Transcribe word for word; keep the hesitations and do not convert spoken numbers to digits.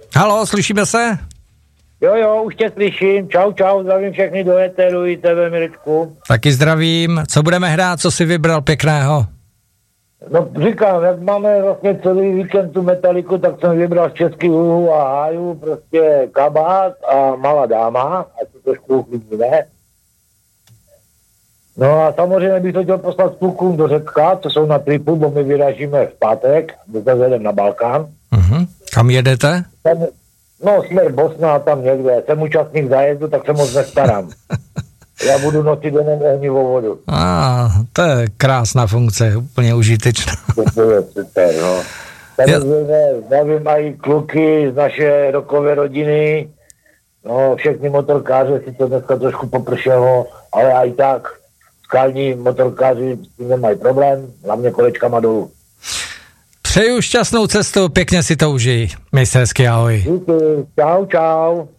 Halo, slyšíme se? Jo, jo, už tě slyším. Čau, čau, zdravím všechny do éteru i tebe, Mirečku. Taky zdravím. Co budeme hrát, co jsi vybral pěkného? No říkám, jak máme vlastně celý víkend tu Metaliku, tak jsem vybral z českých luhů a hájů prostě Kabát a Malá dáma, ať to trošku uklidíme. No a samozřejmě bych to chtěl poslat klukům do Řecka, co jsou na tripu, bo my vyražíme v pátek, zase jedem na Balkán. Uh-huh. Kam jedete? Tam, no, směr Bosna a tam někde. Jsem účastník zájezdu, tak se moc nestarám. Já budu nosit jenom ohnivou vodu. A, ah, to je krásná funkce, úplně užitečná. To je super, no. Samozřejmě zdravím i kluky z naše rokové rodiny, no, všechny motorkáře, si to dneska trošku popršelo, ale i tak skalní motorkáři s tím nemají problém, hlavně kolečkama dolů. Přeju šťastnou cestu, pěkně si to užij. Měj se hezky, ahoj. Díky, čau, čau.